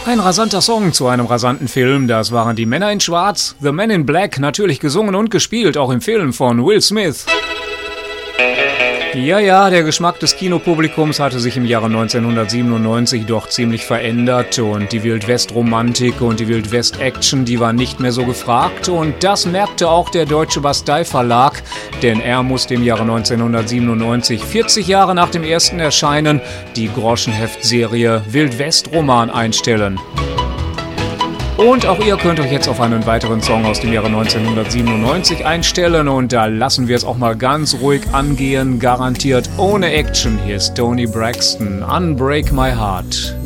Ein rasanter Song zu einem rasanten Film, das waren die Männer in Schwarz, The Men in Black, natürlich gesungen und gespielt, auch im Film von Will Smith. Ja, der Geschmack des Kinopublikums hatte sich im Jahre 1997 doch ziemlich verändert und die Wildwest-Romantik und die Wildwest-Action, die waren nicht mehr so gefragt und das merkte auch der Deutsche Bastei-Verlag, denn er musste im Jahre 1997, 40 Jahre nach dem ersten Erscheinen, die Groschenheft-Serie Wildwest-Roman einstellen. Und auch ihr könnt euch jetzt auf einen weiteren Song aus dem Jahre 1997 einstellen und da lassen wir es auch mal ganz ruhig angehen, garantiert ohne Action. Hier ist Toni Braxton, Unbreak My Heart.